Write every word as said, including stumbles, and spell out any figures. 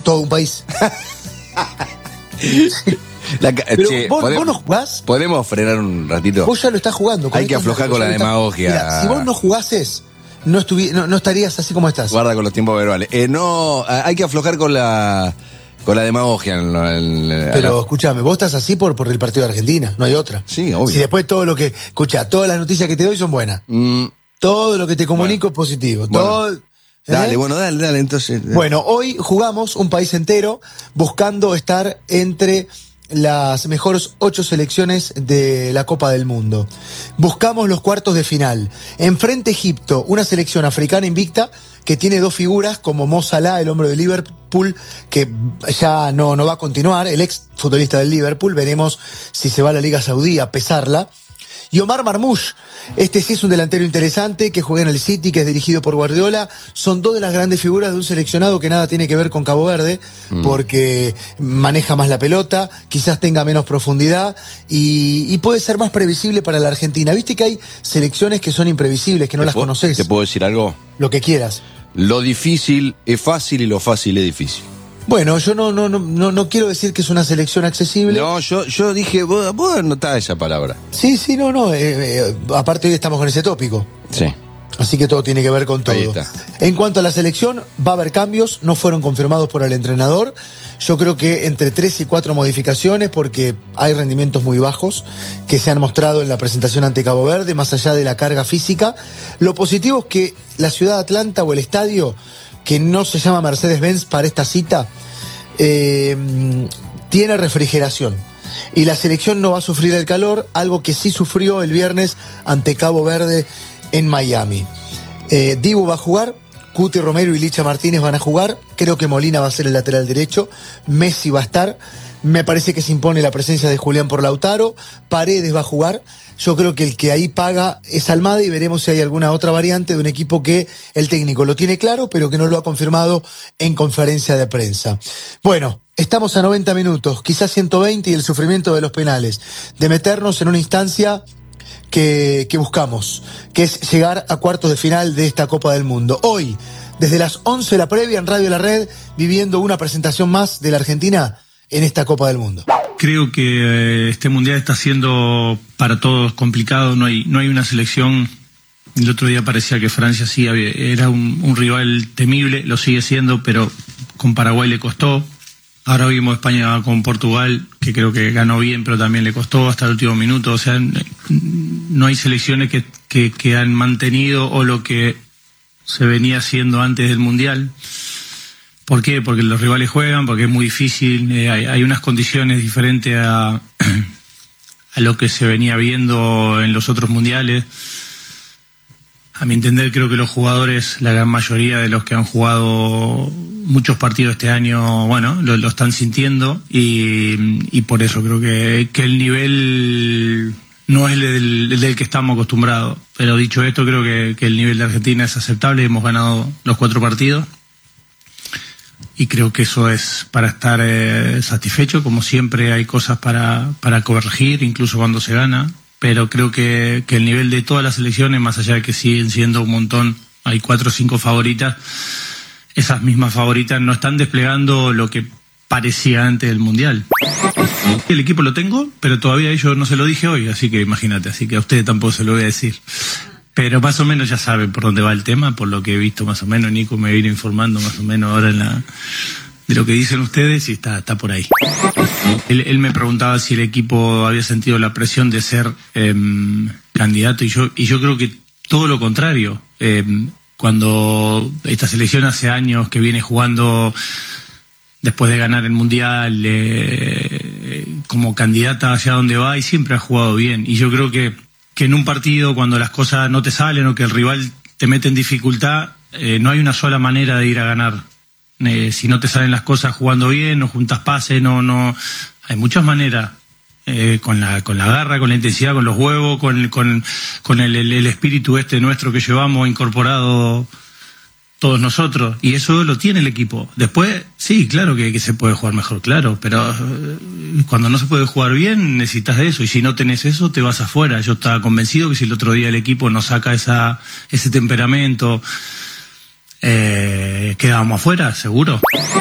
todo un país. La, Pero che, vos, podemos, vos no jugás. ¿Podemos frenar un ratito? Vos ya lo estás jugando. Hay que aflojar con la demagogia. Mira, si vos no jugases, no, estuvi, no, no estarías así como estás. Guarda con los tiempos verbales. Eh, no, hay que aflojar con la con la demagogia. En, en, Pero la... escúchame, vos estás así por, por el partido de Argentina, no hay otra. Sí, obvio. Si después todo lo que... Escucha, todas las noticias que te doy son buenas. Mm. Todo lo que te comunico bueno. es positivo. Bueno. Todo... Dale, ¿Eh? bueno, dale, dale, entonces. Dale. Bueno, hoy jugamos un país entero buscando estar entre las mejores ocho selecciones de la Copa del Mundo. Buscamos los cuartos de final. Enfrente Egipto, una selección africana invicta que tiene dos figuras como Mo Salah, el hombre de Liverpool, que ya no, no va a continuar, el ex futbolista del Liverpool, veremos si se va a la Liga Saudí a pesarla. Y Omar Marmoush, este sí es un delantero interesante que juega en el City, que es dirigido por Guardiola. Son dos de las grandes figuras de un seleccionado que nada tiene que ver con Cabo Verde, mm. porque maneja más la pelota, quizás tenga menos profundidad y, y puede ser más previsible para la Argentina. Viste que hay selecciones que son imprevisibles, que no las conoces. ¿Te puedo decir algo? Lo que quieras. Lo difícil es fácil y lo fácil es difícil. Bueno, yo no, no, no, no quiero decir que es una selección accesible. No, yo, yo dije, vos, vos anotás esa palabra. Sí, sí, no, no. Eh, eh, aparte hoy estamos con ese tópico. Sí. Así que todo tiene que ver con todo. Ahí está. En cuanto a la selección, va a haber cambios, no fueron confirmados por el entrenador. Yo creo que entre tres y cuatro modificaciones, porque hay rendimientos muy bajos que se han mostrado en la presentación ante Cabo Verde, más allá de la carga física. Lo positivo es que la ciudad de Atlanta o el estadio, que no se llama Mercedes-Benz para esta cita, eh, tiene refrigeración. Y la selección no va a sufrir el calor, algo que sí sufrió el viernes ante Cabo Verde en Miami. Eh, Dibu va a jugar, Cuti Romero y Licha Martínez van a jugar, creo que Molina va a ser el lateral derecho, Messi va a estar, me parece que se impone la presencia de Julián por Lautaro, Paredes va a jugar. Yo creo que el que ahí paga es Almada y veremos si hay alguna otra variante de un equipo que el técnico lo tiene claro, pero que no lo ha confirmado en conferencia de prensa. Bueno, estamos a noventa minutos, quizás ciento veinte y el sufrimiento de los penales, de meternos en una instancia que, que buscamos, que es llegar a cuartos de final de esta Copa del Mundo. Hoy, desde las once la previa en Radio La Red, viviendo una presentación más de la Argentina en esta Copa del Mundo. Creo que eh, este mundial está siendo para todos complicado, no hay no hay una selección. El otro día parecía que Francia sí había, era un, un rival temible, lo sigue siendo, pero con Paraguay le costó. Ahora vimos España con Portugal, que creo que ganó bien, pero también le costó hasta el último minuto. O sea, no hay selecciones que, que, que han mantenido o lo que se venía haciendo antes del mundial. ¿Por qué? Porque los rivales juegan, porque es muy difícil, eh, hay, hay unas condiciones diferentes a, a lo que se venía viendo en los otros mundiales. A mi entender, creo que los jugadores, la gran mayoría de los que han jugado muchos partidos este año, bueno, lo, lo están sintiendo y, y por eso creo que, que el nivel no es el del, el del que estamos acostumbrados. Pero dicho esto, creo que, que el nivel de Argentina es aceptable, hemos ganado los cuatro partidos. Y creo que eso es para estar eh, satisfecho. Como siempre hay cosas para, para corregir, incluso cuando se gana, pero creo que, que el nivel de todas las selecciones, más allá de que siguen siendo un montón, hay cuatro o cinco favoritas, esas mismas favoritas no están desplegando lo que parecía antes del Mundial. El equipo lo tengo, pero todavía yo no se lo dije hoy, así que imagínate, así que a ustedes tampoco se lo voy a decir. Pero más o menos ya saben por dónde va el tema, por lo que he visto más o menos. Nico me viene informando más o menos ahora en la, de lo que dicen ustedes y está, está por ahí. Él, él me preguntaba si el equipo había sentido la presión de ser eh, candidato y yo, y yo creo que todo lo contrario. Eh, cuando esta selección hace años que viene jugando después de ganar el Mundial eh, como candidata hacia donde va y siempre ha jugado bien. Y yo creo que que en un partido cuando las cosas no te salen o que el rival te mete en dificultad, eh, no hay una sola manera de ir a ganar. Eh, si no te salen las cosas jugando bien, no juntas pases, no, no, hay muchas maneras. Eh, con la, con la garra, con la intensidad, con los huevos, con, con, con el, el, el espíritu este nuestro que llevamos incorporado todos nosotros, y eso lo tiene el equipo. Después, sí, claro que, que se puede jugar mejor, claro, pero eh, cuando no se puede jugar bien necesitas eso, y si no tenés eso te vas afuera. Yo estaba convencido que si el otro día el equipo nos saca esa ese temperamento, eh, quedábamos afuera, seguro.